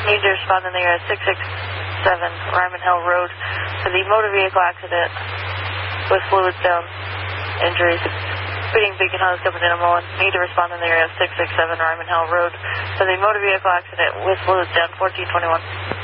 Need to respond in the area 667 Ryman Hill Road for the motor vehicle accident with fluids down, injuries. Speeding Beacon Hill is coming in a moment. Need to respond in the area 667 Ryman Hill Road for the motor vehicle accident with fluids down, 1421.